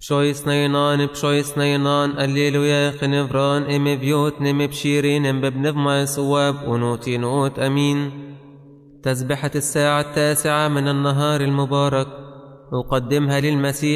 بشويس نينان الليلويا خنفران ام بيوت نم بشيرين ام ببنف ما صواب ونوتي نوت امين. تسبحة الساعة 9 من النهار المبارك أقدمها للمسيح